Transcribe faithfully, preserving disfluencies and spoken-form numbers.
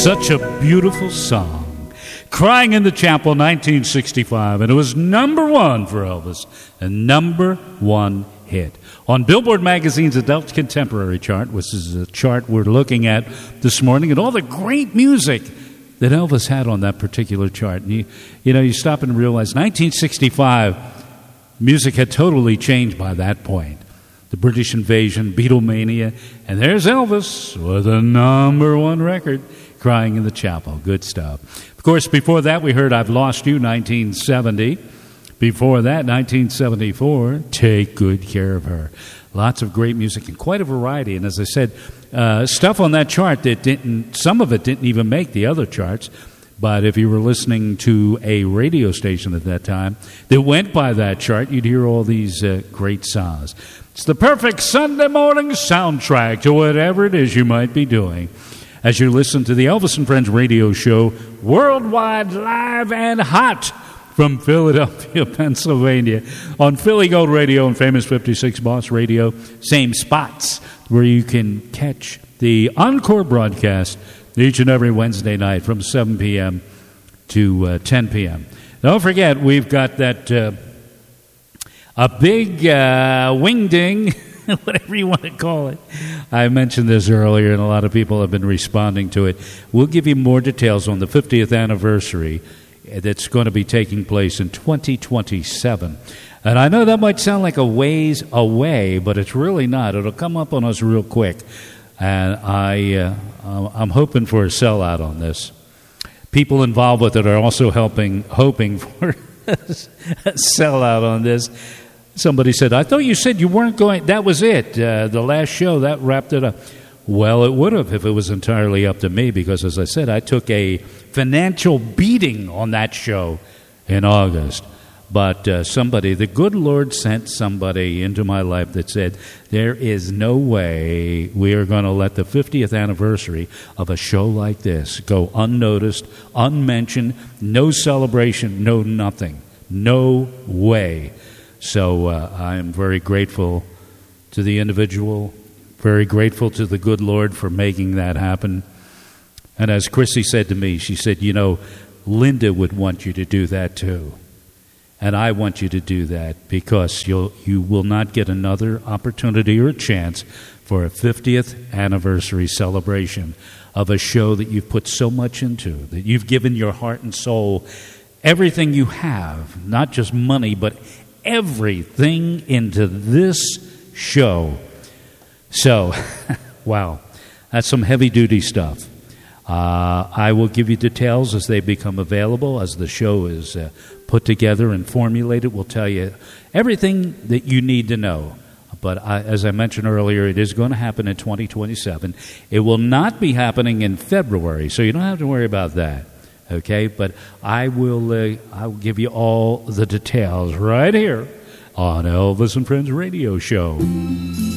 Such a beautiful song. Crying in the Chapel, nineteen sixty-five, and it was number one for Elvis, a number one hit. On Billboard Magazine's Adult Contemporary chart, which is a chart we're looking at this morning, and all the great music that Elvis had on that particular chart. And you, you know, you stop and realize nineteen sixty-five, music had totally changed by that point. The British invasion, Beatlemania, and there's Elvis with a number one record, Crying in the Chapel. Good stuff. Of course, before that, we heard I've Lost You, nineteen seventy. Before that, nineteen seventy-four, Take Good Care of Her. Lots of great music and quite a variety. And as I said, uh, stuff on that chart that didn't, some of it didn't even make the other charts. But if you were listening to a radio station at that time that went by that chart, you'd hear all these uh, great songs. It's the perfect Sunday morning soundtrack to whatever it is you might be doing as you listen to the Elvis and Friends radio show, worldwide, live, and hot from Philadelphia, Pennsylvania, on Philly Gold Radio and Famous fifty-six Boss Radio. Same spots where you can catch the encore broadcast each and every Wednesday night from seven p.m. to uh, ten p.m. Don't forget, we've got that uh, a big uh, wingding, whatever you want to call it. I mentioned this earlier, and a lot of people have been responding to it. We'll give you more details on the fiftieth anniversary that's going to be taking place in twenty twenty-seven. And I know that might sound like a ways away, but it's really not. It'll come up on us real quick. And I, uh, I'm hoping for a sellout on this. People involved with it are also helping, hoping for a sellout on this. Somebody said, I thought you said you weren't going, that was it, uh, the last show, that wrapped it up. Well, it would have if it was entirely up to me, because, as I said, I took a financial beating on that show in August. But uh, somebody, the good Lord sent somebody into my life that said, there is no way we are going to let the fiftieth anniversary of a show like this go unnoticed, unmentioned, no celebration, no nothing. No way. So uh, I am very grateful to the individual, very grateful to the good Lord for making that happen. And as Chrissy said to me, she said, you know, Linda would want you to do that too. And I want you to do that because you'll, you will not get another opportunity or a chance for a fiftieth anniversary celebration of a show that you've put so much into, that you've given your heart and soul, everything you have, not just money, but everything into this show. So, wow, that's some heavy-duty stuff. Uh, I will give you details as they become available, as the show is uh, put together and formulated. We'll tell you everything that you need to know. But I, as I mentioned earlier, it is going to happen in twenty twenty-seven. It will not be happening in February, so you don't have to worry about that. Okay? But I will uh, I will give you all the details right here on Elvis and Friends Radio Show.